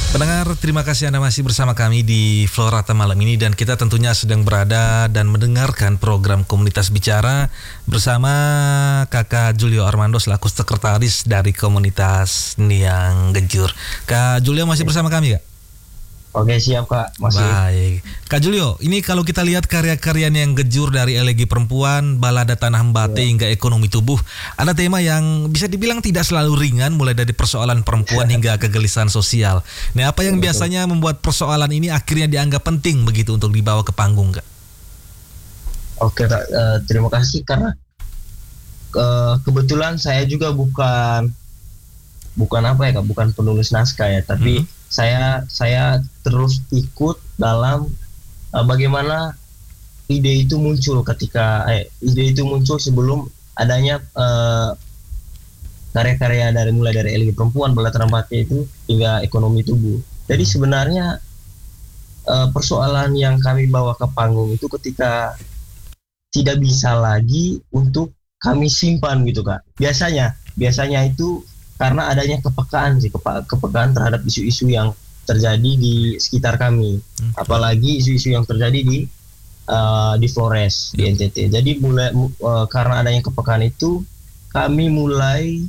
Pendengar, terima kasih Anda masih bersama kami di Florata malam ini dan kita tentunya sedang berada dan mendengarkan program Komunitas Bicara bersama Kakak Julio Armando selaku sekretaris dari Komunitas Niang Gejur. Kak Julio masih bersama kami, Kak? Oke, siap Kak, masih. Baik. Kak Julio, ini kalau kita lihat karya-karya Niang Gejur dari Elegi Perempuan, Balada Tanah Mbate hingga Ekonomi Tubuh, ada tema yang bisa dibilang tidak selalu ringan, mulai dari persoalan perempuan hingga kegelisahan sosial. Nah, apa yang biasanya membuat persoalan ini akhirnya dianggap penting begitu untuk dibawa ke panggung, Kak? Oke Kak, terima kasih karena kebetulan saya juga bukan apa ya Kak, bukan penulis naskah ya, tapi saya terus ikut dalam bagaimana ide itu muncul sebelum adanya karya-karya mulai dari Elegi Perempuan, Balada Tanah Mbate itu hingga Ekonomi Tubuh. Jadi sebenarnya persoalan yang kami bawa ke panggung itu ketika tidak bisa lagi untuk kami simpan gitu Kak. Biasanya itu karena adanya kepekaan terhadap isu-isu yang terjadi di sekitar kami, apalagi isu-isu yang terjadi di Flores, di NTT. Jadi karena adanya kepekaan itu, kami mulai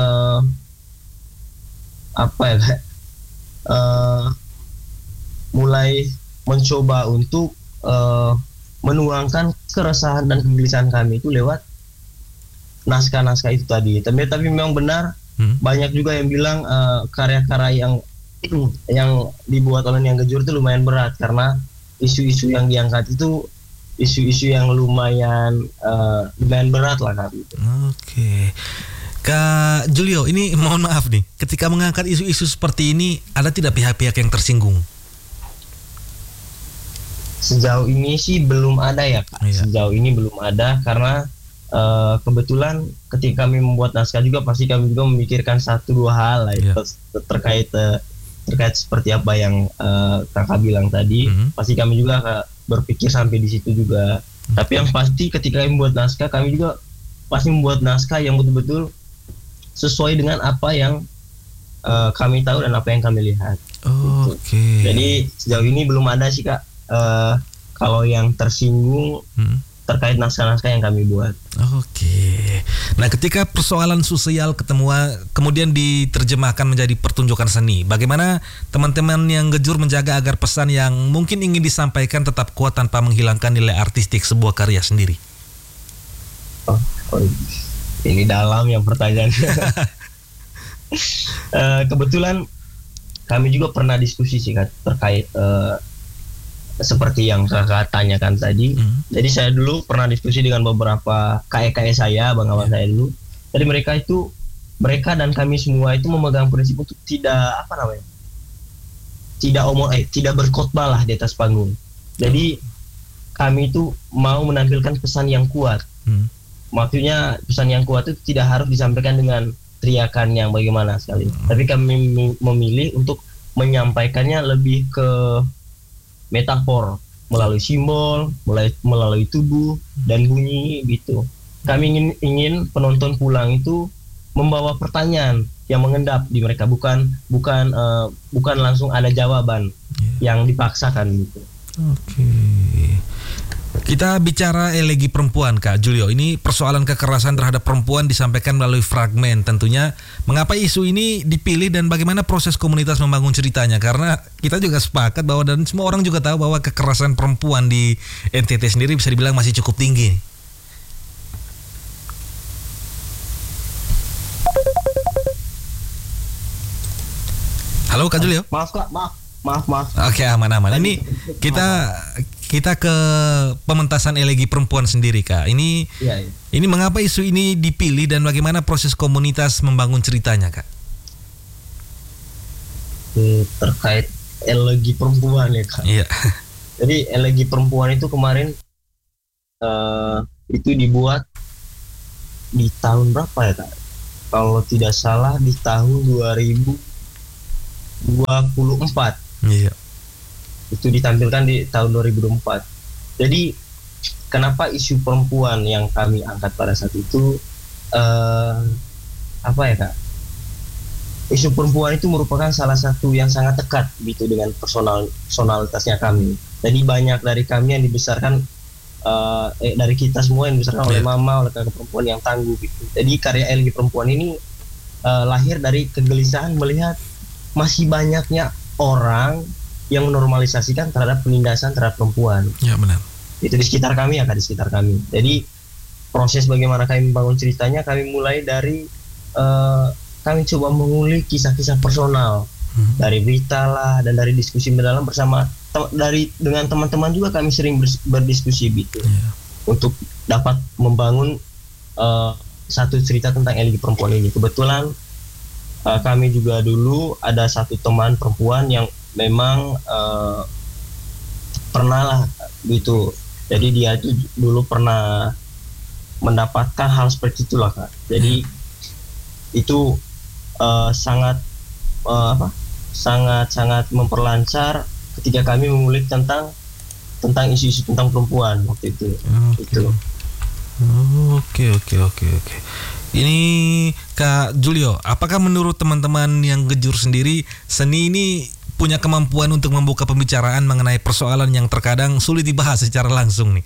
mulai mencoba untuk menuangkan keresahan dan kegelisahan kami itu lewat naskah-naskah itu tadi. Tapi memang benar. Banyak juga yang bilang karya-karya yang dibuat oleh Niang Gejur itu lumayan berat karena isu-isu yang diangkat itu isu-isu yang lumayan berat lah Kak. Oke. Kak Julio, ini mohon maaf nih, ketika mengangkat isu-isu seperti ini, ada tidak pihak-pihak yang tersinggung? Sejauh ini sih belum ada ya Kak. Iya. Sejauh ini belum ada karena kebetulan ketika kami membuat naskah juga pasti kami juga memikirkan 1-2 hal lah terkait seperti apa yang kakak bilang tadi. Pasti kami juga berpikir sampai di situ juga. Tapi yang pasti ketika kami membuat naskah, kami juga pasti membuat naskah yang betul-betul sesuai dengan apa yang kami tahu dan apa yang kami lihat. Oke. Jadi sejauh ini belum ada sih Kak kalau yang tersinggung terkait naskah-naskah yang kami buat. Oke. Nah, ketika persoalan sosial kemudian diterjemahkan menjadi pertunjukan seni, bagaimana teman-teman yang Gejur menjaga agar pesan yang mungkin ingin disampaikan tetap kuat tanpa menghilangkan nilai artistik sebuah karya sendiri? Ini dalam yang pertanyaannya. Kebetulan kami juga pernah diskusi sih terkait seperti yang kakak tanyakan tadi. Jadi saya dulu pernah diskusi dengan beberapa KE saya, abang-abang saya dulu. Jadi mereka dan kami semua itu memegang prinsip untuk tidak berkhotbah lah di atas panggung. Jadi kami itu mau menampilkan pesan yang kuat. Maksudnya pesan yang kuat itu tidak harus disampaikan dengan teriakan yang bagaimana sekali. Tapi kami memilih untuk menyampaikannya lebih ke metafor melalui simbol, melalui tubuh dan bunyi gitu. Kami ingin penonton pulang itu membawa pertanyaan yang mengendap di mereka, bukan langsung ada jawaban yang dipaksakan gitu. Oke. Kita bicara Elegi Perempuan, Kak Julio. Ini persoalan kekerasan terhadap perempuan disampaikan melalui fragmen. Tentunya, mengapa isu ini dipilih dan bagaimana proses komunitas membangun ceritanya? Karena kita juga sepakat bahwa dan semua orang juga tahu bahwa kekerasan perempuan di NTT sendiri bisa dibilang masih cukup tinggi. Halo Kak Julio. Maaf Kak, maaf. Oke, aman-aman. Ini kita ke pementasan Elegi Perempuan sendiri Kak. Ini mengapa isu ini dipilih dan bagaimana proses komunitas membangun ceritanya Kak? Terkait Elegi Perempuan ya Kak. Iya. Jadi Elegi Perempuan itu kemarin itu dibuat di tahun berapa ya Kak? Kalau tidak salah di tahun 2024. Iya. Itu ditampilkan di tahun 2024. Jadi kenapa isu perempuan yang kami angkat pada saat itu apa ya Kak? isu perempuan itu merupakan salah satu yang sangat dekat gitu dengan personalitasnya kami. Jadi banyak dari kami yang dibesarkan dari kita semua yang dibesarkan oleh mama, oleh kakak perempuan yang tangguh gitu. Jadi karya LG Perempuan ini lahir dari kegelisahan melihat masih banyaknya orang yang menormalisasikan terhadap penindasan terhadap perempuan. Ya, benar. Itu di sekitar kami ya, Kak, di sekitar kami. Jadi proses bagaimana kami membangun ceritanya, kami mulai dari kami coba mengulik kisah-kisah personal dari berita lah dan dari diskusi mendalam bersama dengan teman-teman juga kami sering berdiskusi gitu untuk dapat membangun satu cerita tentang LG Perempuan ini. Kebetulan kami juga dulu ada satu teman perempuan yang memang pernah lah gitu. Jadi dia itu dulu pernah mendapatkan hal seperti itulah, Kak. Jadi itu sangat memperlancar ketika kami mengulik tentang isu-isu tentang perempuan waktu itu. Gitu. Oke. Ini Kak Julio, apakah menurut teman-teman yang Gejur sendiri, seni ini punya kemampuan untuk membuka pembicaraan mengenai persoalan yang terkadang sulit dibahas secara langsung nih?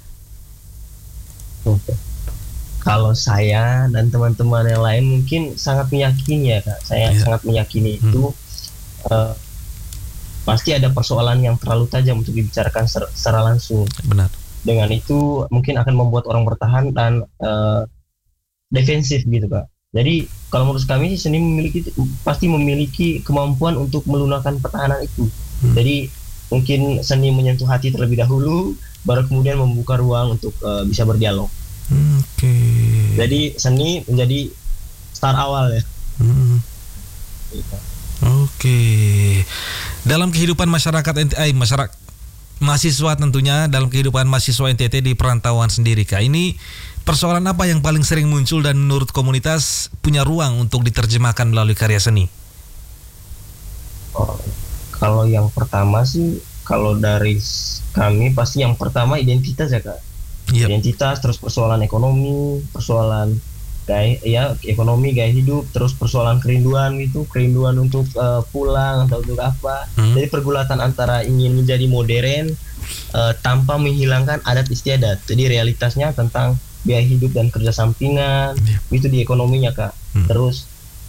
Kalau saya dan teman-teman yang lain mungkin sangat meyakini ya, Kak. Saya sangat meyakini itu pasti ada persoalan yang terlalu tajam untuk dibicarakan secara langsung. Benar. Dengan itu mungkin akan membuat orang bertahan dan defensif gitu, Kak. Jadi kalau menurut kami seni pasti memiliki kemampuan untuk melunakkan pertahanan itu. Jadi mungkin seni menyentuh hati terlebih dahulu, baru kemudian membuka ruang untuk bisa berdialog. Jadi seni menjadi start awal ya. Dalam kehidupan masyarakat mahasiswa tentunya, dalam kehidupan mahasiswa NTT di perantauan sendiri, Kak, ini persoalan apa yang paling sering muncul dan menurut komunitas punya ruang untuk diterjemahkan melalui karya seni? Kalau yang pertama sih, kalau dari kami pasti yang pertama identitas ya, Kak. Identitas, terus persoalan ekonomi, persoalan ekonomi, gaya hidup, terus persoalan kerinduan untuk pulang atau untuk apa. Jadi pergulatan antara ingin menjadi modern tanpa menghilangkan adat istiadat. Jadi realitasnya tentang biaya hidup dan kerja sampingan, itu di ekonominya, Kak. Terus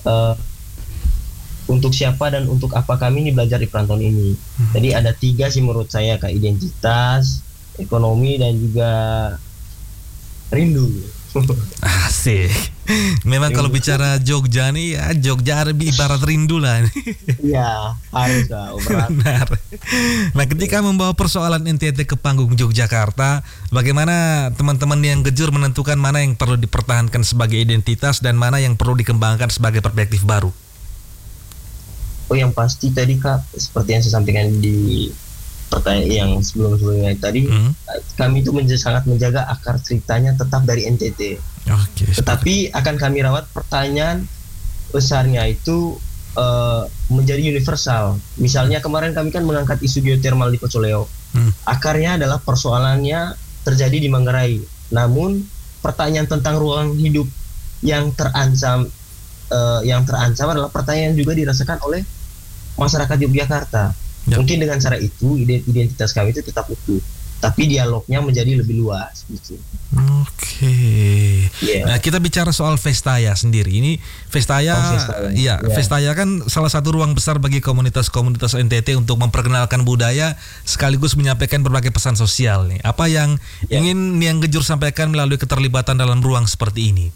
untuk siapa dan untuk apa kami ini belajar di perantauan ini. Jadi ada 3 sih menurut saya, Kak: identitas, ekonomi, dan juga rindu. Asik. Memang kalau bicara Jogja nih ya, Jogja lebih ibarat rindu lah. Iya, harus lah. Benar. Nah, ketika membawa persoalan NTT ke panggung Yogyakarta, bagaimana teman-teman yang Gejur menentukan mana yang perlu dipertahankan sebagai identitas dan mana yang perlu dikembangkan sebagai perspektif baru? Yang pasti tadi, Kak, seperti yang saya sampaikan di pertanyaan yang sebelumnya tadi, kami itu sangat menjaga akar ceritanya tetap dari NTT. Tetapi akan kami rawat pertanyaan besarnya itu menjadi universal. Misalnya kemarin kami kan mengangkat isu geothermal di Pocoleo. Akarnya adalah persoalannya terjadi di Manggarai. Namun pertanyaan tentang ruang hidup yang terancam adalah pertanyaan yang juga dirasakan oleh masyarakat Yogyakarta. Mungkin dengan cara itu identitas kami itu tetap utuh, tapi dialognya menjadi lebih luas gitu. Nah, kita bicara soal Vestaya sendiri. Ini Vestaya, Vestaya kan salah satu ruang besar bagi komunitas-komunitas NTT untuk memperkenalkan budaya sekaligus menyampaikan berbagai pesan sosial nih. Apa yang ingin yang Gejur sampaikan melalui keterlibatan dalam ruang seperti ini?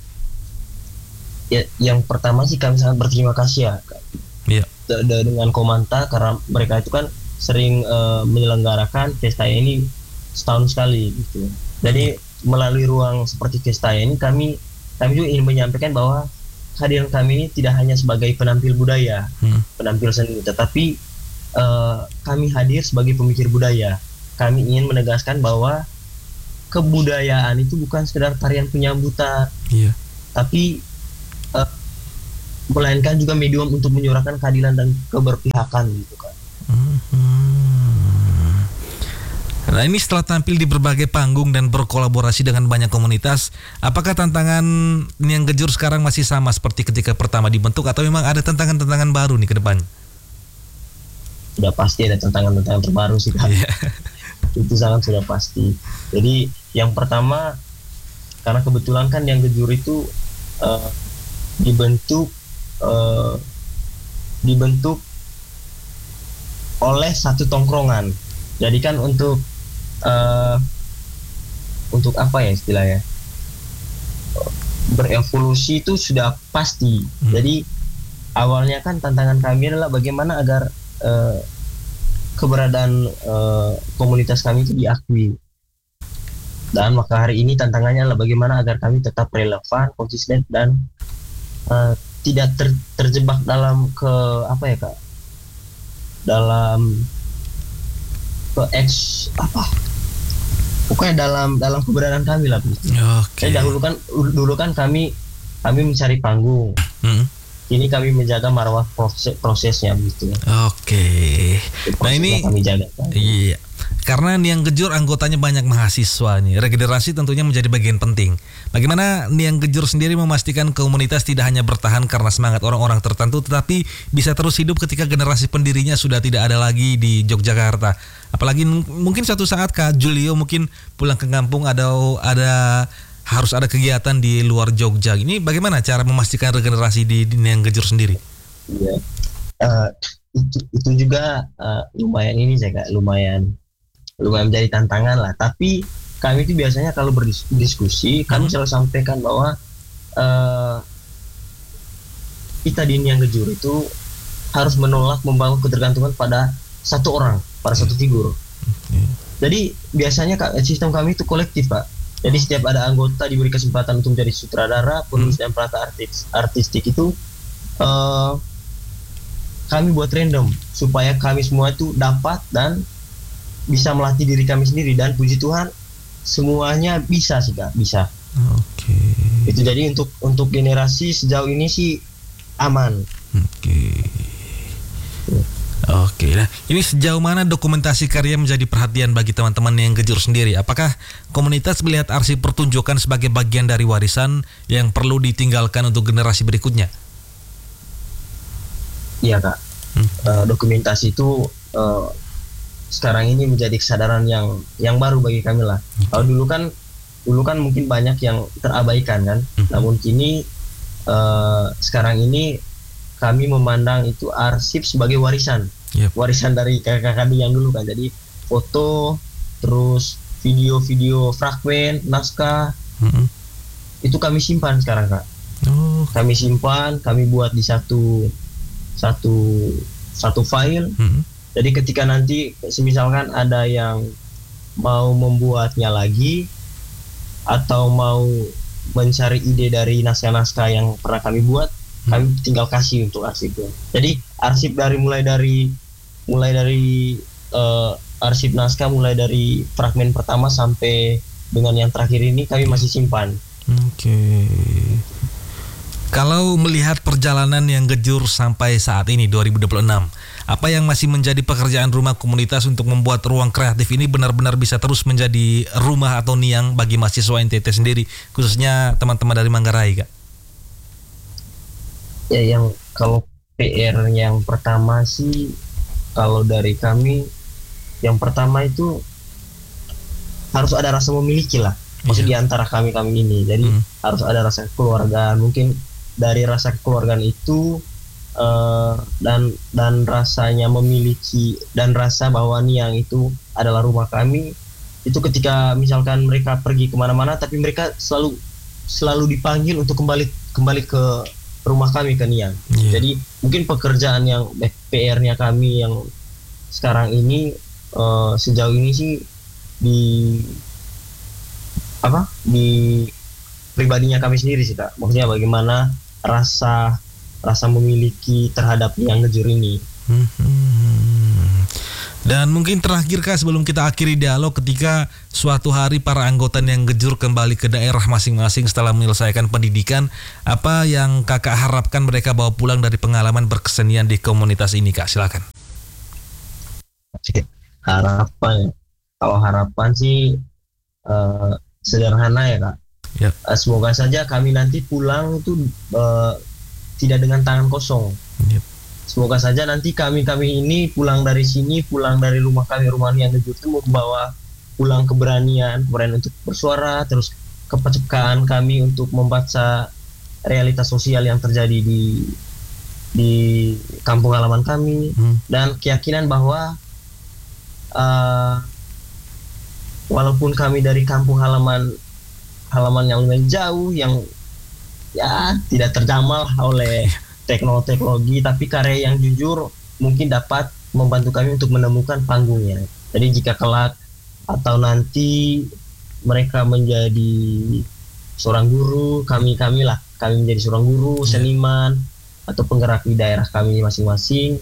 Yang pertama sih kami sangat berterima kasih ya, Kak. Dengan Komanta, karena mereka itu kan sering menyelenggarakan Vestaya ini setahun sekali gitu. Jadi melalui ruang seperti Vestaya ini kami juga ingin menyampaikan bahwa kehadiran kami ini tidak hanya sebagai penampil budaya, penampil seni, tetapi kami hadir sebagai pemikir budaya. Kami ingin menegaskan bahwa kebudayaan itu bukan sekedar tarian penyambutan, tapi melainkan juga medium untuk menyuarakan keadilan dan keberpihakan gitu, kan. Nah, ini setelah tampil di berbagai panggung dan berkolaborasi dengan banyak komunitas, apakah tantangan Niang Kejur sekarang masih sama seperti ketika pertama dibentuk atau memang ada tantangan-tantangan baru nih ke depan? Sudah pasti ada tantangan-tantangan terbaru sih Kak. Yeah. Itu sangat sudah pasti. Jadi yang pertama, karena kebetulan kan Niang Kejur itu dibentuk oleh satu tongkrongan. Jadi kan untuk apa ya istilahnya, berevolusi itu sudah pasti. Jadi awalnya kan tantangan kami adalah bagaimana agar keberadaan komunitas kami itu diakui. Dan maka hari ini tantangannya adalah bagaimana agar kami tetap relevan, konsisten dan tidak terjebak dalam pokoknya dalam keberadaan kami lah. Okay. Dulu kan kami mencari panggung. Ini kami menjaga marwah prosesnya gitu. Oke. Nah ini kami jaga. Iya. Karena Niang Kejur anggotanya banyak mahasiswa nih. Regenerasi tentunya menjadi bagian penting. Bagaimana Niang Kejur sendiri memastikan komunitas tidak hanya bertahan karena semangat orang-orang tertentu, tetapi bisa terus hidup ketika generasi pendirinya sudah tidak ada lagi di Yogyakarta. Apalagi mungkin suatu saat Kak Julio mungkin pulang ke kampung harus ada kegiatan di luar Jogja. Ini bagaimana cara memastikan regenerasi di Niang Kejur sendiri? Iya. Itu juga lumayan menjadi tantangan lah. Tapi kami itu biasanya kalau berdiskusi, kami selalu sampaikan bahwa kita di Niang Kejur itu harus menolak membangun ketergantungan pada satu orang, pada satu figur. Jadi biasanya sistem kami itu kolektif Pak. Jadi setiap ada anggota diberi kesempatan untuk menjadi sutradara, penulis dan peratap artistik itu kami buat random supaya kami semua itu dapat dan bisa melatih diri kami sendiri, dan puji Tuhan semuanya bisa sih Kak, bisa. Oke. Itu jadi untuk generasi sejauh ini sih aman. Oke. Nah, ini sejauh mana dokumentasi karya menjadi perhatian bagi teman-teman Niang Kejur sendiri? Apakah komunitas melihat arsip pertunjukan sebagai bagian dari warisan yang perlu ditinggalkan untuk generasi berikutnya? Iya Kak. Dokumentasi itu sekarang ini menjadi kesadaran yang baru bagi kami lah. Kalau dulu kan mungkin banyak yang terabaikan kan. Namun kini sekarang ini kami memandang itu arsip sebagai warisan. Warisan dari kakak-kakak yang dulu kan. Jadi foto, terus video-video fragmen, naskah, itu kami simpan sekarang Kak. Kami simpan, kami buat di satu file. Jadi ketika nanti misalkan ada yang mau membuatnya lagi atau mau mencari ide dari naskah-naskah yang pernah kami buat, kami tinggal kasih untuk arsipnya. Jadi arsip mulai dari arsip naskah, mulai dari fragmen pertama sampai dengan yang terakhir ini kami masih simpan. Oke. Kalau melihat perjalanan Niang Kejur sampai saat ini 2026, apa yang masih menjadi pekerjaan rumah komunitas untuk membuat ruang kreatif ini benar-benar bisa terus menjadi rumah atau niang bagi mahasiswa NTT sendiri, khususnya teman-teman dari Manggarai Kak? Ya, yang kalau PR yang pertama sih, kalau dari kami yang pertama itu harus ada rasa memiliki lah. Maksudnya di antara kami ini. Jadi harus ada rasa kekeluargaan. Mungkin dari rasa kekeluargaan itu dan rasanya memiliki dan rasa bahwa Niang itu adalah rumah kami, itu ketika misalkan mereka pergi kemana-mana tapi mereka selalu dipanggil untuk kembali ke rumah kami ke Niang. Jadi mungkin pekerjaan yang PR-nya kami yang sekarang ini sejauh ini sih di pribadinya kami sendiri sih Kak. Maksudnya bagaimana rasa memiliki terhadap Niang Kejur ini. Dan mungkin terakhir Kak, sebelum kita akhiri dialog, ketika suatu hari para anggota Niang Kejur kembali ke daerah masing-masing setelah menyelesaikan pendidikan, apa yang Kakak harapkan mereka bawa pulang dari pengalaman berkesenian di komunitas ini Kak? Silakan. Harapan Kalau harapan sih sederhana ya Kak. Yep. Semoga saja kami nanti pulang itu tidak dengan tangan kosong. Yep. Semoga saja nanti kami ini pulang dari sini, pulang dari rumah kami, rumah yang Ngejur itu membawa pulang keberanian untuk bersuara, terus kepekaan kami untuk membaca realitas sosial yang terjadi di kampung halaman kami, dan keyakinan bahwa walaupun kami dari kampung halaman yang lebih jauh, yang ya tidak terjamal oleh teknologi, tapi karya yang jujur mungkin dapat membantu kami untuk menemukan panggungnya. Jadi jika kelak atau nanti mereka menjadi seorang guru, kami menjadi seorang guru, seniman, atau penggerak di daerah kami masing-masing,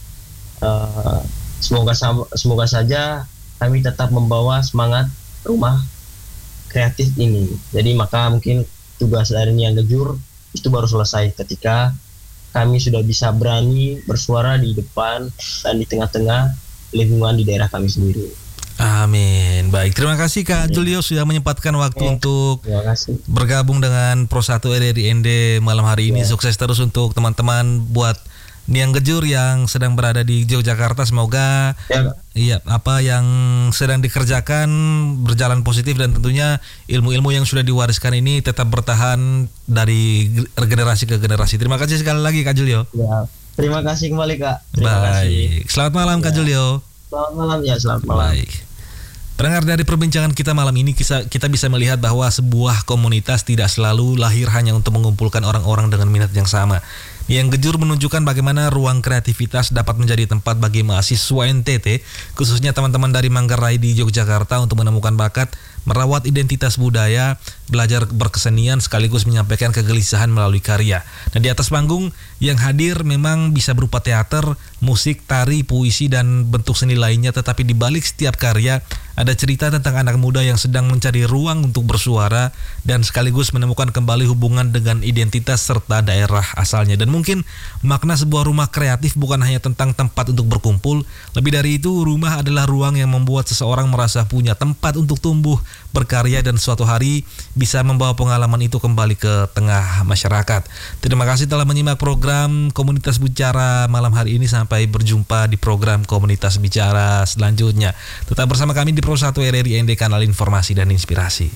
semoga saja kami tetap membawa semangat rumah kreatif ini. Jadi maka mungkin tugas dari Niang Ngejur itu baru selesai ketika kami sudah bisa berani bersuara di depan dan di tengah-tengah lingkungan di daerah kami sendiri. Amin. Baik, terima kasih Kak Julio sudah menyempatkan waktu untuk bergabung dengan Pro 1 RRI ND malam hari ini. Sukses terus untuk teman-teman buat Niang Ngejur yang sedang berada di Yogyakarta. Semoga apa yang sedang dikerjakan berjalan positif, dan tentunya ilmu-ilmu yang sudah diwariskan ini tetap bertahan dari generasi ke generasi. Terima kasih sekali lagi Kak Julio. Ya, terima kasih kembali Kak. Baik. Selamat malam Kak Julio. Selamat malam ya, selamat malam. Baik. Pendengar, dari perbincangan kita malam ini kita bisa melihat bahwa sebuah komunitas tidak selalu lahir hanya untuk mengumpulkan orang-orang dengan minat yang sama. Niang Ngejur menunjukkan bagaimana ruang kreativitas dapat menjadi tempat bagi mahasiswa NTT, khususnya teman-teman dari Manggarai di Yogyakarta, untuk menemukan bakat, merawat identitas budaya, belajar berkesenian, sekaligus menyampaikan kegelisahan melalui karya. Dan di atas panggung yang hadir memang bisa berupa teater, musik, tari, puisi, dan bentuk seni lainnya, tetapi di balik setiap karya ada cerita tentang anak muda yang sedang mencari ruang untuk bersuara dan sekaligus menemukan kembali hubungan dengan identitas serta daerah asalnya. Dan mungkin makna sebuah rumah kreatif bukan hanya tentang tempat untuk berkumpul. Lebih dari itu, rumah adalah ruang yang membuat seseorang merasa punya tempat untuk tumbuh, berkarya, dan suatu hari bisa membawa pengalaman itu kembali ke tengah masyarakat. Terima kasih telah menyimak program Komunitas Bicara malam hari ini. Sampai berjumpa di program Komunitas Bicara selanjutnya. Tetap bersama kami di Pro 1 RRI ND, kanal informasi dan inspirasi.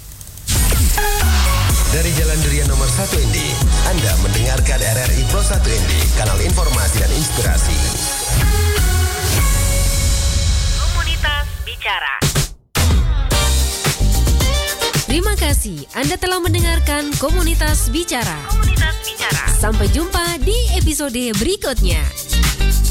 Dari Jalan Durian nomor 1 ND, Anda mendengarkan RRI Pro 1 ND, kanal informasi dan inspirasi. Komunitas Bicara. Terima kasih Anda telah mendengarkan Komunitas Bicara. Komunitas Bicara. Sampai jumpa di episode berikutnya.